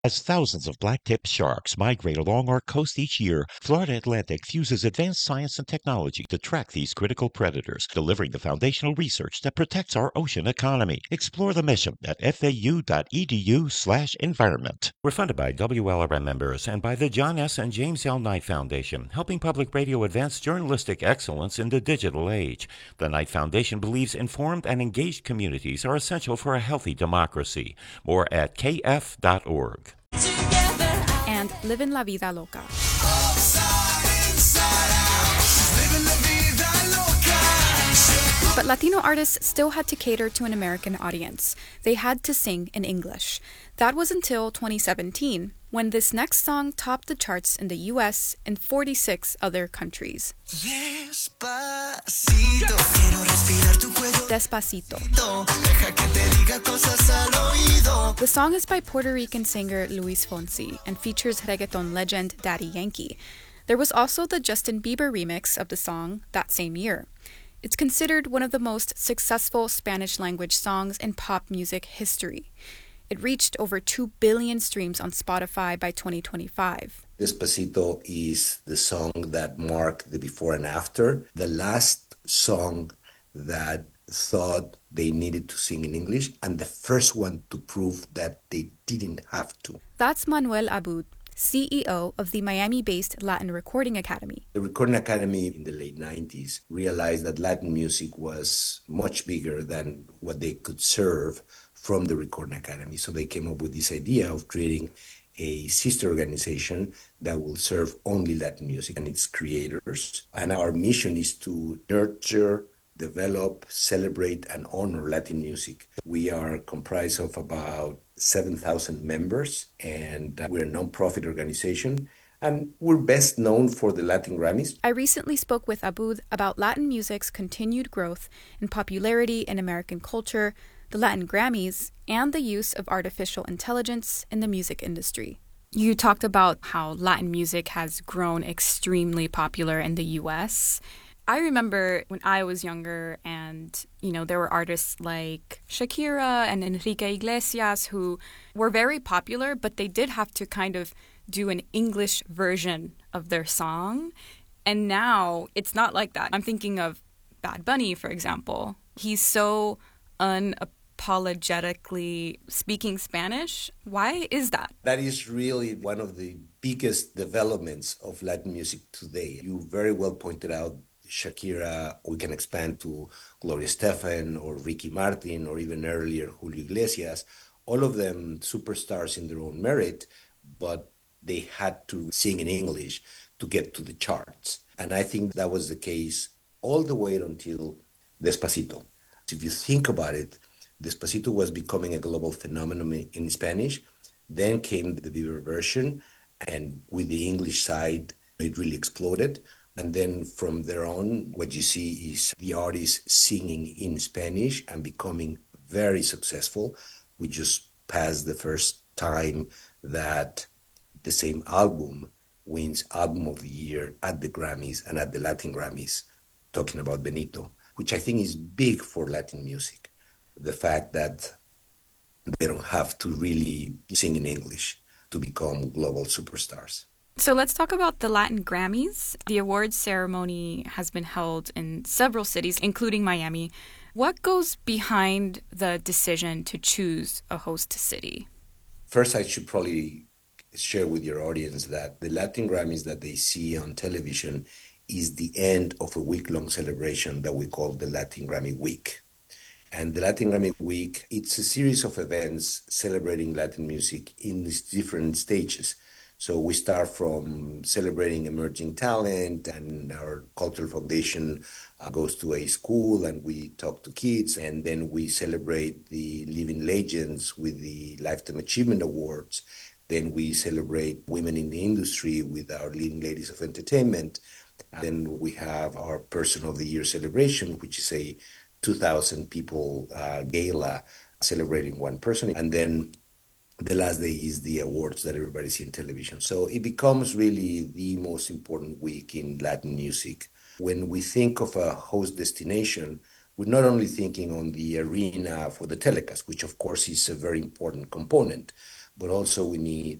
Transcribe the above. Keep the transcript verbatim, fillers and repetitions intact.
As thousands of black-tipped sharks migrate along our coast each year, Florida Atlantic fuses advanced science and technology to track these critical predators, delivering the foundational research that protects our ocean economy. Explore the mission at fau.edu slash environment. We're funded by W L R M members and by the John S. and James L. Knight Foundation, helping public radio advance journalistic excellence in the digital age. The Knight Foundation believes informed and engaged communities are essential for a healthy democracy. More at k f dot org. And Livin' La Vida Loca. But Latino artists still had to cater to an American audience. They had to sing in English. That was until twenty seventeen, when this next song topped the charts in the U S and forty-six other countries. Despacito. Despacito. The song is by Puerto Rican singer Luis Fonsi and features reggaeton legend Daddy Yankee. There was also the Justin Bieber remix of the song that same year. It's considered one of the most successful Spanish-language songs in pop music history. It reached over two billion streams on Spotify by twenty twenty-five. Despacito is the song that marked the before and after. The last song that thought they needed to sing in English, and the first one to prove that they didn't have to. That's Manuel Abud, C E O of the Miami-based Latin Recording Academy. The Recording Academy in the late nineties realized that Latin music was much bigger than what they could serve from the Recording Academy. So they came up with this idea of creating a sister organization that will serve only Latin music and its creators. And our mission is to nurture, develop, celebrate, and honor Latin music. We are comprised of about seven thousand members, and we're a nonprofit organization, and we're best known for the Latin Grammys. I recently spoke with Abud about Latin music's continued growth and popularity in American culture, the Latin Grammys, and the use of artificial intelligence in the music industry. You talked about how Latin music has grown extremely popular in the U S. I remember when I was younger and, you know, there were artists like Shakira and Enrique Iglesias who were very popular, but they did have to kind of do an English version of their song. And now it's not like that. I'm thinking of Bad Bunny, for example. He's so unapologetically speaking Spanish. Why is that? That is really one of the biggest developments of Latin music today. You very well pointed out Shakira. We can expand to Gloria Estefan or Ricky Martin or even earlier Julio Iglesias. All of them superstars in their own merit, but they had to sing in English to get to the charts. And I think that was the case all the way until Despacito. If you think about it, Despacito was becoming a global phenomenon in Spanish. Then came the Bieber version, and with the English side, it really exploded. And then from there on, what you see is the artist singing in Spanish and becoming very successful. We just passed the first time that the same album wins Album of the Year at the Grammys and at the Latin Grammys, talking about Benito, which I think is big for Latin music. The fact that they don't have to really sing in English to become global superstars. So let's talk about the Latin Grammys. The awards ceremony has been held in several cities, including Miami. What goes behind the decision to choose a host city? First, I should probably share with your audience that the Latin Grammys that they see on television is the end of a week-long celebration that we call the Latin Grammy Week. And the Latin Grammy Week, it's a series of events celebrating Latin music in these different stages. So we start from celebrating emerging talent, and our cultural foundation uh, goes to a school and we talk to kids, and then we celebrate the living legends with the Lifetime Achievement Awards. Then we celebrate women in the industry with our leading ladies of entertainment. And then we have our Person of the Year celebration, which is a two thousand people uh, gala celebrating one person. And then the last day is the awards that everybody sees on television. So it becomes really the most important week in Latin music. When we think of a host destination, we're not only thinking on the arena for the telecast, which of course is a very important component, but also we need